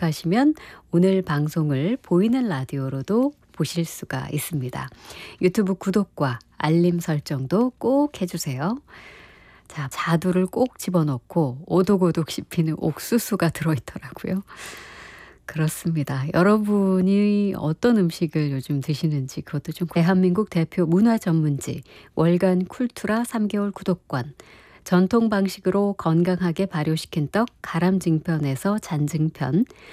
검색하시면 오늘 방송을 보이는 라디오로도 보실 수가 있습니다. 유튜브 구독과 알림 설정도 꼭 해주세요. 자, 자두를 꼭 집어넣고 오독오독 씹히는 옥수수가 들어있더라고요. 그렇습니다. 여러분이 어떤 음식을 요즘 드시는지 그것도 좀 대한민국 대표 문화 전문지 월간 쿨투라 3개월 구독권 전통 방식으로 건강하게 발효시킨 떡 가람증편에서 잔증편